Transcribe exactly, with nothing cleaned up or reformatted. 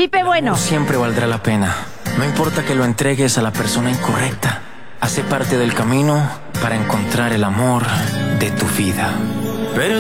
Pipe Bueno. Siempre valdrá la pena. No importa que lo entregues a la persona incorrecta. Hace parte del camino para encontrar el amor de tu vida. Pero